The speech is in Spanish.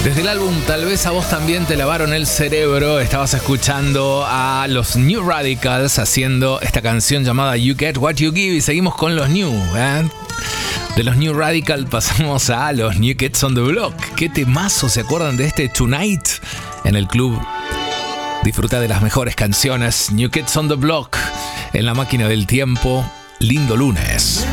Desde el álbum Tal vez a vos también te lavaron el cerebro, estabas escuchando a los New Radicals haciendo esta canción llamada You Get What You Give y seguimos con los New, ¿eh? De los New Radicals pasamos a los New Kids on the Block. ¿Qué temazo se acuerdan de este Tonight en el club? Disfruta de las mejores canciones. New Kids on the Block en la máquina del tiempo. Lindo lunes.